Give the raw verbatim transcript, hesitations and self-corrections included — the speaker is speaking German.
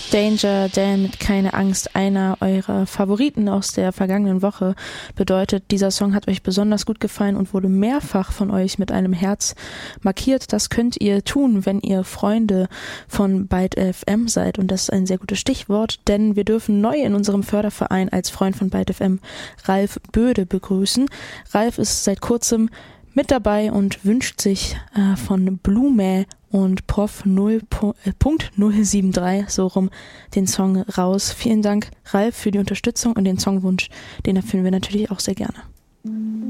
Danger Dan mit Keine Angst, einer eurer Favoriten aus der vergangenen Woche, bedeutet, dieser Song hat euch besonders gut gefallen und wurde mehrfach von euch mit einem Herz markiert. Das könnt ihr tun, wenn ihr Freunde von Byte F M seid, und das ist ein sehr gutes Stichwort, denn wir dürfen neu in unserem Förderverein als Freund von Byte F M Ralf Böde begrüßen. Ralf ist seit kurzem mit dabei und wünscht sich äh, von Blume und Prof null Punkt null sieben drei so rum den Song raus. Vielen Dank, Ralf, für die Unterstützung und den Songwunsch. Den erfüllen wir natürlich auch sehr gerne.